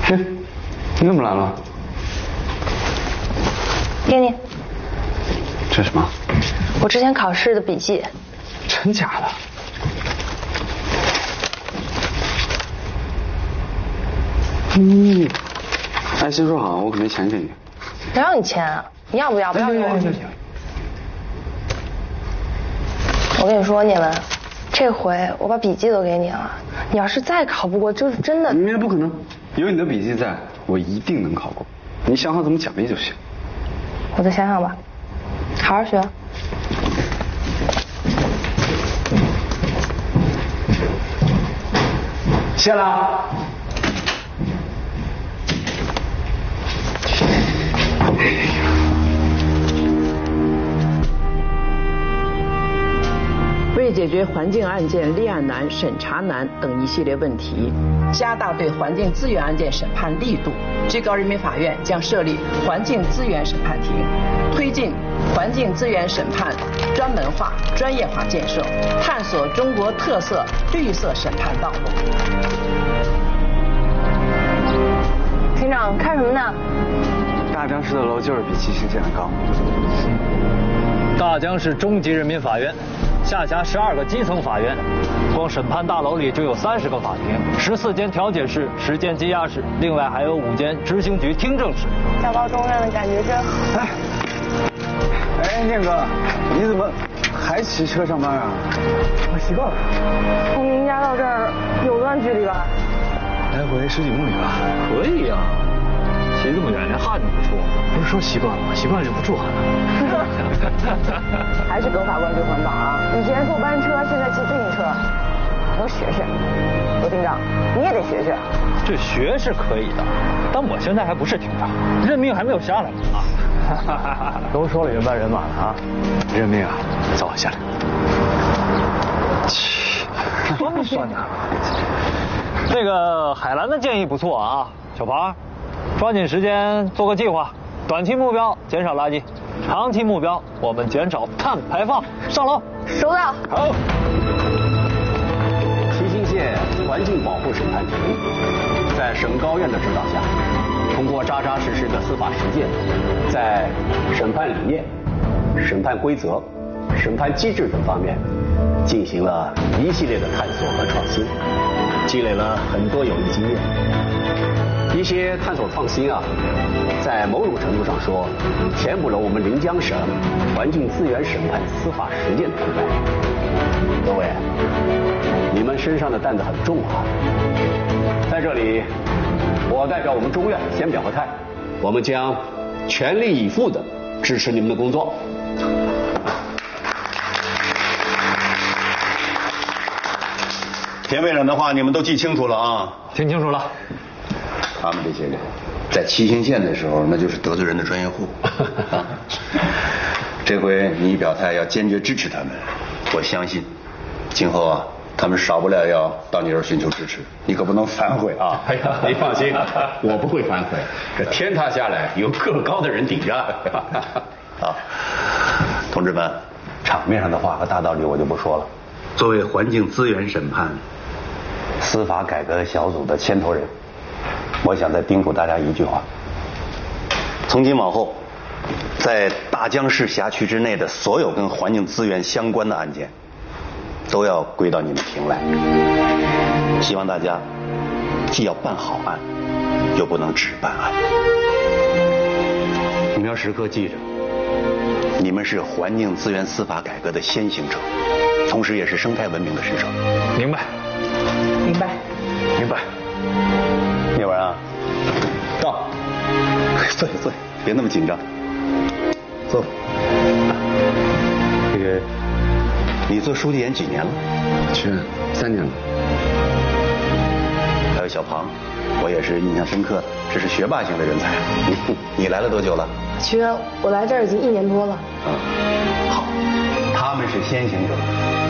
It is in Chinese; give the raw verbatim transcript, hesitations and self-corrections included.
哎，你怎么来了？ 给你。 这是什么？ 我之前考试的笔记。 真假的？嗯，哎，先说好，我可没钱给你。 谁让你钱啊？你要不要？不要就行。我跟你说，聂文，这回我把笔记都给你了。你要是再考不过，就是真的。 明天不可能，有你的笔记在，我一定能考过。你想好怎么奖励就行。 我再想想吧，好好学。 谢了。 为解决环境案件立案难、审查难等一系列问题，加大对环境资源案件审判力度，最高人民法院将设立环境资源审判庭，推进环境资源审判专门化、专业化建设，探索中国特色绿色审判道路。 庭长，看什么呢？ 大江市的楼就是比七星县的高。 大江市中级人民法院下辖十二个基层法院，光审判大楼里就有三十个法庭，十四间调解室，十间羁押室，另外还有五间执行局听证室。 交到中院的感觉真好。 哎，哎，念哥，你怎么还骑车上班啊？我习惯了。 从您家到这儿有段距离吧？ 来回十几公里吧。 可以呀、啊。骑这么远连汗都不出， 不是说习惯了吗？习惯了就不出汗了。 还是葛法官最环保啊！以前坐班车，现在骑自行车，能学学。罗厅长，你也得学学。 这学是可以的，但我现在还不是厅长，任命还没有下来呢啊！ 都说了人搬人马了啊，任命啊，早下来。 切，酸不酸呐？这个海兰的建议不错啊，小庞。抓紧时间做个计划，短期目标减少垃圾，长期目标我们减少碳排放。上楼。 收到。 好。 七星县环境保护审判庭在省高院的指导下，通过扎扎实实的司法实践，在审判理念、审判规则、审判机制等方面进行了一系列的探索和创新，积累了很多有益经验。一些探索创新啊，在某种程度上说，填补了我们临江省环境资源审判司法实践的空白。各位，你们身上的担子很重啊！在这里，我代表我们中院先表个态，我们将全力以赴地支持你们的工作。 田委长的话你们都记清楚了啊？ 听清楚了。 他们这些人，在七星县的时候，那就是得罪人的专业户。这回你一表态要坚决支持他们，我相信，今后啊，他们少不了要到你这儿寻求支持，你可不能反悔啊！ 哎呀，你放心，我不会反悔。这天塌下来有个高的人顶着。 啊，同志们，场面上的话和大道理我就不说了。作为环境资源审判司法改革小组的牵头人，我想再叮嘱大家一句话：从今往后，在大江市辖区之内的所有跟环境资源相关的案件，都要归到你们庭来。希望大家既要办好案，又不能只办案。你们要时刻记着，你们是环境资源司法改革的先行者，同时也是生态文明的使者。 明白。 明白。 明白。聂文啊，到，坐下坐下，别那么紧张，坐。这个，你做书记员几年了？ 去三年了。 还有小庞，我也是印象深刻，这是学霸型的人才。你你来了多久了？ 曲源，我来这儿已经一年多了。 嗯，好，他们是先行者，